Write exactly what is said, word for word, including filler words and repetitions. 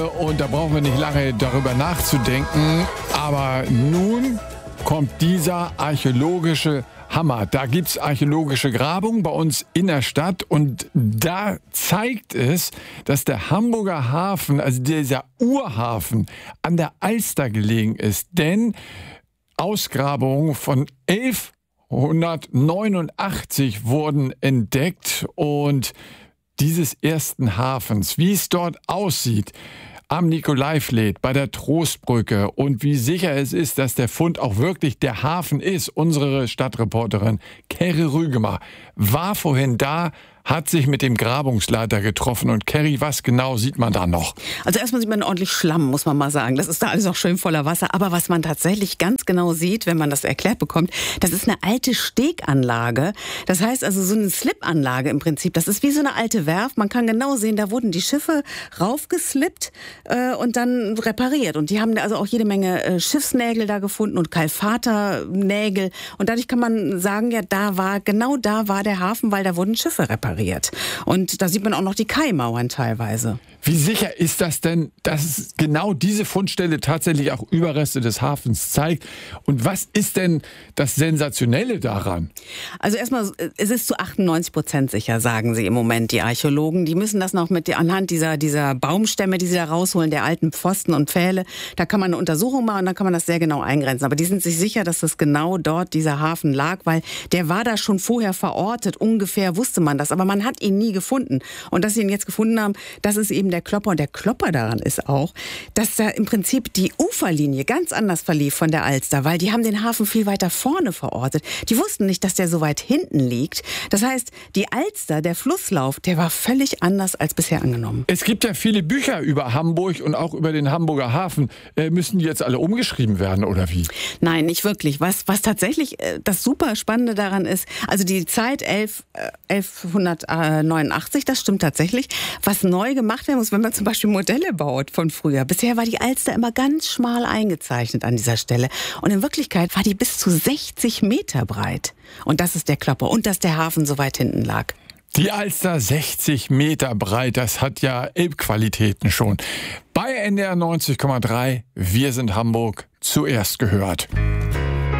Und da brauchen wir nicht lange darüber nachzudenken. Aber nun kommt dieser archäologische Hammer. Da gibt es archäologische Grabungen bei uns in der Stadt. Und da zeigt es, dass der Hamburger Hafen, also dieser Urhafen, an der Alster gelegen ist. Denn Ausgrabungen von elfhundertneunundachtzig wurden entdeckt. Und dieses ersten Hafens, wie es dort aussieht, am Nikolaivlied, bei der Trostbrücke und wie sicher es ist, dass der Fund auch wirklich der Hafen ist. Unsere Stadtreporterin Kerry Rügemer war vorhin da, hat sich mit dem Grabungsleiter getroffen. Und Kerry, was genau sieht man da noch? Also erstmal sieht man ordentlich Schlamm, muss man mal sagen. Das ist da alles auch schön voller Wasser. Aber was man tatsächlich ganz genau sieht, wenn man das erklärt bekommt, das ist eine alte Steganlage. Das heißt also so eine Slipanlage im Prinzip. Das ist wie so eine alte Werft. Man kann genau sehen, da wurden die Schiffe raufgeslippt äh, und dann repariert. Und die haben also auch jede Menge äh, Schiffsnägel da gefunden und Kalfaternägel. Und dadurch kann man sagen, ja, da war, genau da war der Hafen, weil da wurden Schiffe repariert. Und da sieht man auch noch die Kaimauern teilweise. Wie sicher ist das denn, dass genau diese Fundstelle tatsächlich auch Überreste des Hafens zeigt? Und was ist denn das Sensationelle daran? Also erstmal, es ist zu achtundneunzig Prozent sicher, sagen sie im Moment, die Archäologen. Die müssen das noch mit anhand dieser, dieser Baumstämme, die sie da rausholen, der alten Pfosten und Pfähle, da kann man eine Untersuchung machen und dann kann man das sehr genau eingrenzen. Aber die sind sich sicher, dass das genau dort dieser Hafen lag, weil der war da schon vorher verortet. Ungefähr wusste man das, aber man hat ihn nie gefunden. Und dass sie ihn jetzt gefunden haben, das ist eben der Klopper. Und der Klopper daran ist auch, dass da im Prinzip die Uferlinie ganz anders verlief von der Alster, weil die haben den Hafen viel weiter vorne verortet. Die wussten nicht, dass der so weit hinten liegt. Das heißt, die Alster, der Flusslauf, der war völlig anders als bisher angenommen. Es gibt ja viele Bücher über Hamburg und auch über den Hamburger Hafen. Äh, müssen die jetzt alle umgeschrieben werden oder wie? Nein, nicht wirklich. Was, was tatsächlich äh, das super Spannende daran ist, also die Zeit elf, äh, elfhundertneunundachtzig, das stimmt tatsächlich. Was neu gemacht werden muss, wenn man zum Beispiel Modelle baut von früher. Bisher war die Alster immer ganz schmal eingezeichnet an dieser Stelle. Und in Wirklichkeit war die bis zu sechzig Meter breit. Und das ist der Klopper. Und dass der Hafen so weit hinten lag. Die Alster sechzig Meter breit, das hat ja Elbqualitäten schon. Bei N D R neunzig Komma drei, wir sind Hamburg, zuerst gehört.